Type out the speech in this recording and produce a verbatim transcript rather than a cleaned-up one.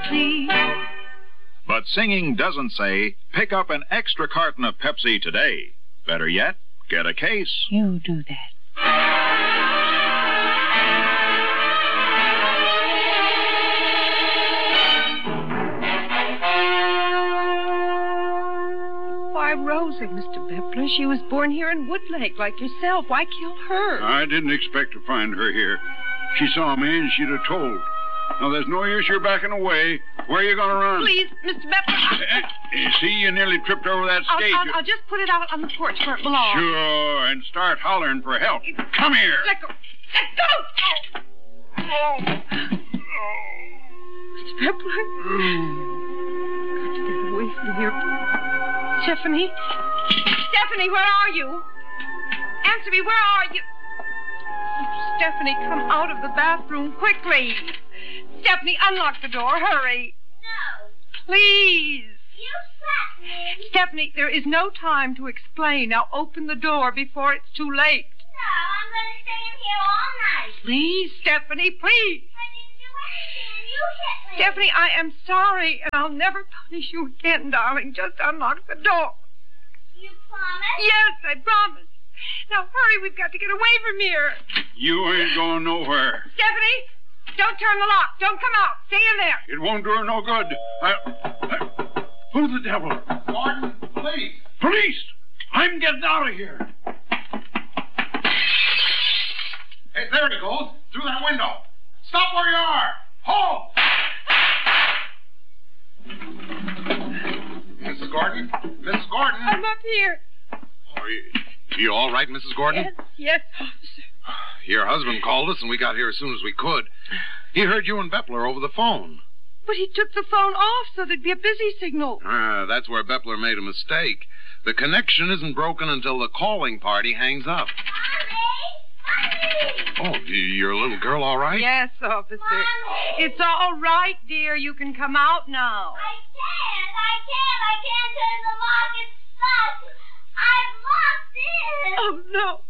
Pepsi. But singing doesn't say, pick up an extra carton of Pepsi today. Better yet, get a case. You do that. Why, Rosa, Mister Bepler, she was born here in Woodlake like yourself. Why kill her? I didn't expect to find her here. She saw me and she'd have told. Now, there's no use you're backing away. Where are you going to run? Please, Mister Bepler. Eh, eh, see, you nearly tripped over that I'll, skate. I'll, I'll just put it out on the porch where it belongs. Sure, and start hollering for help. Come here. Let go. Let go! Oh. Mister Bepler. Got to get away from here. Stephanie? Stephanie, where are you? Answer me, where are you? Oh, Stephanie, come out of the bathroom quickly. Stephanie, unlock the door. Hurry. No. Please. You slapped me. Stephanie, there is no time to explain. Now open the door before it's too late. No, I'm going to stay in here all night. Please, Stephanie, please. I didn't do anything and you hit me. Stephanie, I am sorry, and I'll never punish you again, darling. Just unlock the door. You promise? Yes, I promise. Now hurry, we've got to get away from here. You ain't going nowhere. Stephanie, don't turn the lock. Don't come out. Stay in there. It won't do her no good. I, I, who the devil? Gordon, please. Police! I'm getting out of here. Hey, there he goes. Through that window. Stop where you are. Halt! Missus Gordon? Missus Gordon? I'm up here. Are you, you all right, Missus Gordon? Yes, yes, officer. Your husband called us, and we got here as soon as we could. He heard you and Bepler over the phone. But he took the phone off so there'd be a busy signal. Ah, that's where Bepler made a mistake. The connection isn't broken until the calling party hangs up. Mommy! Mommy! Oh, y- your little girl all right? Yes, officer. Mommy! It's all right, dear. You can come out now. I can't. I can't. I can't turn the lock. It's stuck. I've locked in. Oh, no.